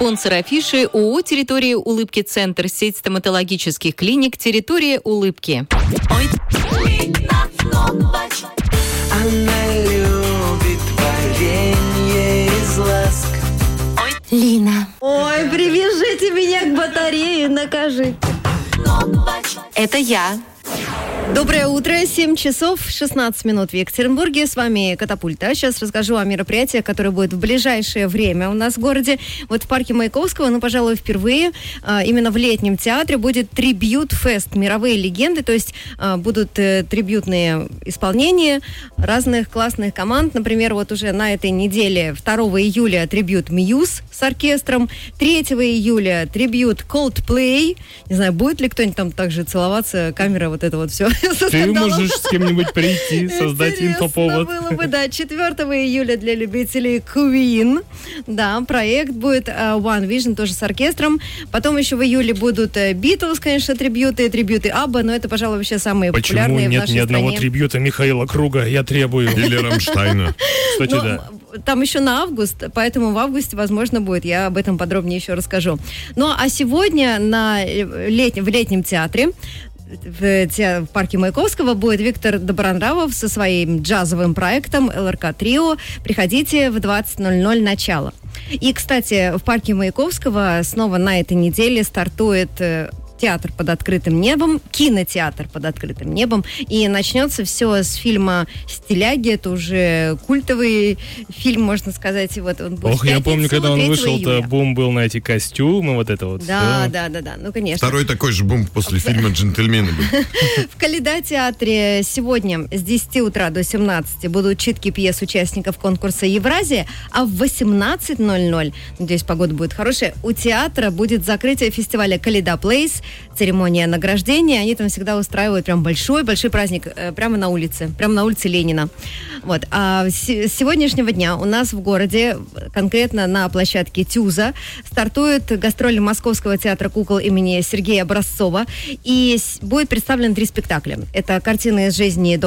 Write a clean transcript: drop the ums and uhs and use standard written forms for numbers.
Спонсор афиши ООО «Территория улыбки. Центр», сеть стоматологических клиник «Территория улыбки». Она любит варенье из ласк. Лина. Ой, привяжите меня к батарее, накажите. Это я. Доброе утро, 7 часов 16 минут в Екатеринбурге. С вами Катапульта. Сейчас расскажу о мероприятии, которое будет в ближайшее время у нас в городе. Вот в парке Маяковского, пожалуй, впервые именно в летнем театре будет трибьют-фест. Мировые легенды, то есть будут трибьютные исполнения разных классных команд. Например, вот уже на этой неделе 2 июля трибьют Muse с оркестром, 3 июля трибьют Coldplay. Не знаю, будет ли кто-нибудь там также целоваться, камера, вот это вот все. Ты можешь с кем-нибудь прийти, создать инфоповод. Было бы, да. 4 июля для любителей Queen. Да, проект будет One Vision, тоже с оркестром. Потом еще в июле будут Beatles, конечно, трибьюты Абба, но это, пожалуй, вообще самые популярные в нашей стране. Почему нет ни одного трибьюта Михаила Круга? Я требую. Или Рамштайна. Кстати, да. Там еще на август, поэтому в августе, возможно, будет. Я об этом подробнее еще расскажу. Ну, а сегодня в летнем театре в парке Маяковского будет Виктор Добронравов со своим джазовым проектом ЛРК Трио. Приходите в 20:00 начало. И, кстати, в парке Маяковского снова на этой неделе стартует театр под открытым небом, кинотеатр под открытым небом. И начнется все с фильма «Стиляги». Это уже культовый фильм, можно сказать. Вот он будет я помню, когда он вышел, июля. Бум был на эти костюмы, вот это вот. Да, ну, конечно. Второй такой же бум после фильма «Джентльмены» был. В Калейда-театре сегодня с 10 утра до 17 будут читки пьес участников конкурса «Евразия», а в 18:00, надеюсь, погода будет хорошая, у театра будет закрытие фестиваля «Калейда Плейс», церемония награждения. Они там всегда устраивают прям большой-большой праздник прямо на улице Ленина. Вот. А с сегодняшнего дня у нас в городе, конкретно на площадке Тюза, стартует гастроли Московского театра кукол имени Сергея Образцова. И будет представлено 3 спектакля. Это картины из жизни